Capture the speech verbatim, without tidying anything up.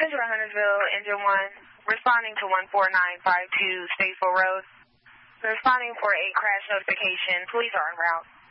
Central Huntersville, Engine one, responding to one four nine five two Statesville Road. Responding for a crash notification. Police are en route.